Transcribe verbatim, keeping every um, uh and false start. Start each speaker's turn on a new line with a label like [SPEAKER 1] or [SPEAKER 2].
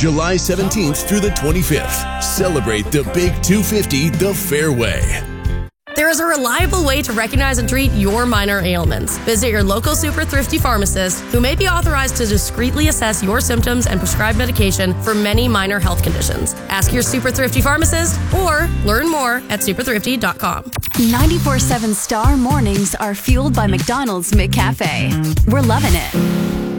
[SPEAKER 1] July seventeenth through the twenty-fifth. Celebrate the Big two fifty the fair way.
[SPEAKER 2] There is a reliable way to recognize and treat your minor ailments. Visit your local Super Thrifty pharmacist, who may be authorized to discreetly assess your symptoms and prescribe medication for many minor health conditions. Ask your Super Thrifty pharmacist or learn more at super thrifty dot com.
[SPEAKER 3] ninety-four seven Star Mornings are fueled by McDonald's McCafe. We're loving it.